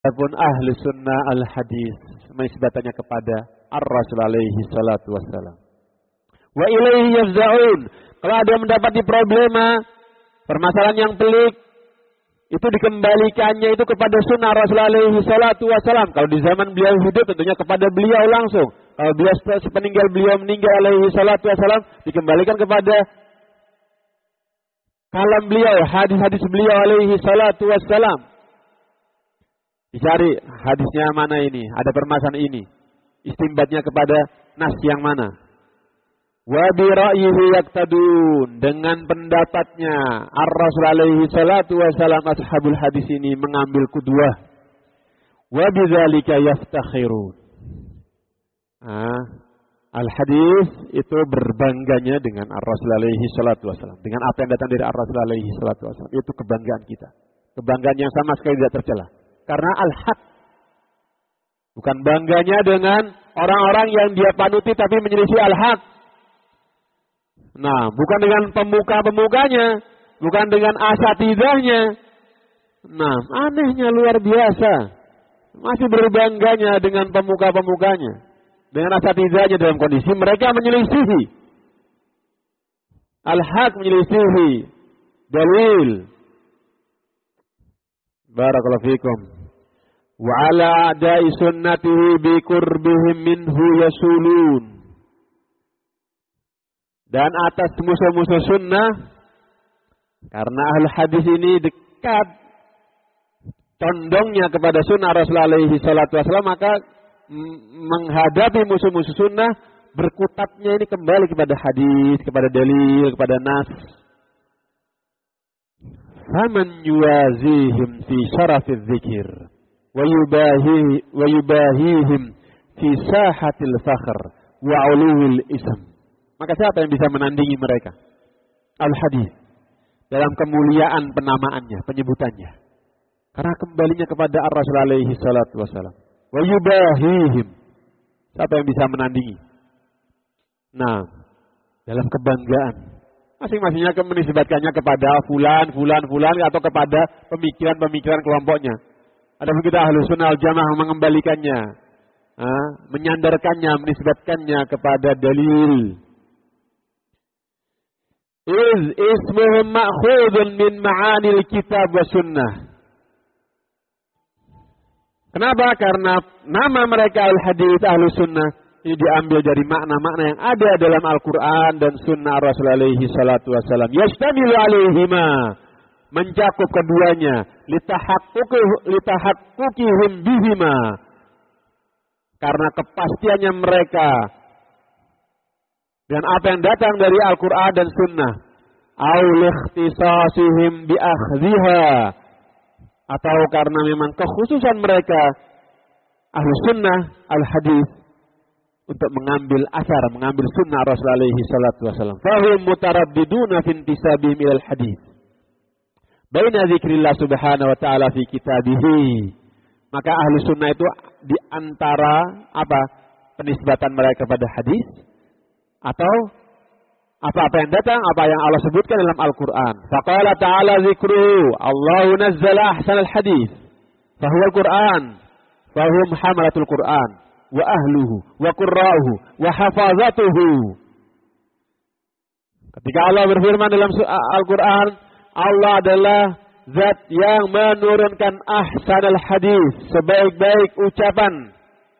Adapun ahli sunnah al-hadis menisbatannya kepada ar-Rasul alaihi salatu wassalam. Wa ilaihi yafza'un. Kalau ada mendapati problema, permasalahan yang pelik, itu dikembalikannya itu kepada sunnah Rasul alaihi salatu wassalam. Kalau di zaman beliau hidup tentunya kepada beliau langsung. Kalau beliau sepeninggal beliau meninggal alaihi salatu wassalam, dikembalikan kepada kalam beliau, hadis-hadis beliau alaihi salatu wassalam. Dicari hadisnya mana ini, ada permasalahan ini. Istimbatnya kepada nas yang mana. Wa bi ra'yihi yaqtadun, dengan pendapatnya ar-Rasul alaihi salatu wasallam ashabul hadis ini mengambil qudwah. Wa bidzalika yaftakhirun. Al-hadis itu berbangganya dengan ar-Rasul alaihi salatu wasallam, dengan apa yang datang dari ar-Rasul alaihi salatu wasallam. Itu kebanggaan kita. Kebanggaan yang sama sekali tidak tercela. Karena al-haq. Bukan bangganya dengan orang-orang yang dia panuti tapi menyelisih al-haq. Nah, bukan dengan pemuka-pemukanya, bukan dengan asatidahnya. Nah, anehnya luar biasa. Masih berbangganya dengan pemuka-pemukanya, dengan asatidahnya dalam kondisi mereka menyelisihi al-haq, menyelisihi dalil. Barakallahu fikum. Wa ala a'da'i sunnatihi bi qurbihim minhu yasulun. Dan atas musuh-musuh sunnah, karena ahli hadis ini dekat condongnya kepada sunnah Rasulullah alaihi salatu wasallam, maka menghadapi musuh-musuh sunnah, berkutatnya ini kembali kepada hadis, kepada dalil, kepada nas. Faman yuwazihim fi syarafiz dzikir wa yubahihim fi sahatil fakhr wa uluwil ism. Maka siapa yang bisa menandingi mereka? Al-hadis dalam kemuliaan penamaannya, penyebutannya. Karena kembalinya kepada ar-Rasul alaihi salatu wasallam. Wa yubahihim. Siapa yang bisa menandingi? Nah, dalam kebanggaan. Masing-masingnya menisbatkannya kepada fulan atau kepada pemikiran-pemikiran kelompoknya. Adapun kita ahlu sunnah al-jamaah mengembalikannya, menyandarkannya, menisbatkannya kepada dalil. Ismuhum ma'khudun min ma'anil kitab wa sunnah. Kenapa? Karena nama mereka al-hadis ahlu sunnah ini diambil dari makna-makna yang ada dalam Al-Quran dan Sunnah Rasulullah alaihi salatu wassalam. Yashtamilu alaihima, mencakup keduanya. Litahaqqukihim bihima, karena kepastiannya mereka dengan apa yang datang dari Al-Quran dan Sunnah. Au likhtisasihim biakhdhiha, atau karena memang kekhususan mereka ahlu sunnah al-hadis untuk mengambil asar, mengambil sunnah Rasulullah alaihi salatu wasallam. Fahum mutaraddiduna fi intisabihim ilal hadis. Baina zikrillah subhanahu wa ta'ala fi kitabihi. Maka ahli sunnah itu di antara apa? Penisbatan mereka kepada hadis, atau apa-apa yang datang, apa yang Allah sebutkan dalam Al-Quran. Faqala ta'ala zikruhu, Allahu nazzala ahsanal hadis, fahuwa al-Quran, fahum hamalatul Quran, wa ahluhu, wa qurra'uhu, wa hafazatuhu. Ketika Allah berfirman dalam Al-Quran, Allah adalah zat yang menurunkan ahsanal hadis, sebaik-baik ucapan.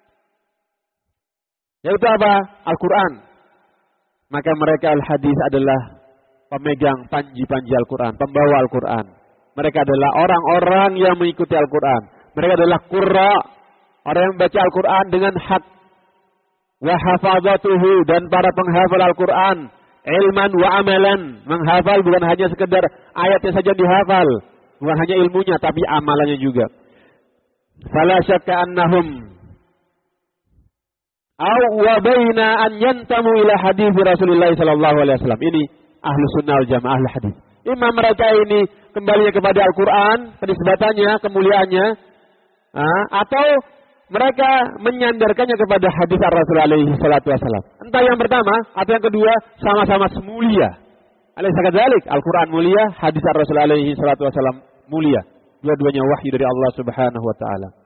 Yaitu apa? Al-Quran. Maka mereka al-hadis adalah pemegang panji-panji Al-Quran, pembawa Al-Quran. Mereka adalah orang-orang yang mengikuti Al-Quran. Mereka adalah qurra, orang yang baca Al-Quran dengan hak. Wa hafazatuhu, dan para penghafal Al-Quran, ilman wa amalan. Menghafal bukan hanya sekedar ayatnya saja dihafal, bukan hanya ilmunya tapi amalannya juga. Fala syakka annahum aw wa baina an yantamu ila hadis Rasulullah sallallahu alaihi wasallam. Ini ahlu sunnah wal jamaah ahli hadis. Imam mereka ini kembalinya kepada Al-Quran, penisbatannya, kemuliaannya, atau mereka menyandarkannya kepada hadis Rasulullah alaihi salatu wasallam. Entah yang pertama atau yang kedua, sama-sama mulia. Alaysa kadzalik? Al-Quran mulia, hadis Rasulullah alaihi salatu wasallam mulia. Dua-duanya wahyu dari Allah Subhanahu wa taala.